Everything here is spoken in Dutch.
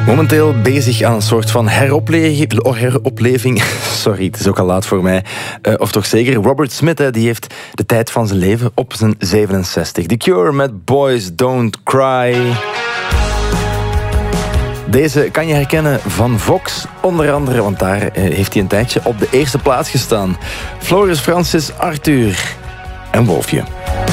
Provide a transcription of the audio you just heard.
Momenteel bezig aan een soort van heropleving. Sorry, het is ook al laat voor mij. Of toch zeker, Robert Smith, die heeft de tijd van zijn leven op zijn 67. The Cure met Boys Don't Cry. Deze kan je herkennen van Vox, onder andere, want daar heeft hij een tijdje op de eerste plaats gestaan. Floris Francis, Arthur en Wolfje.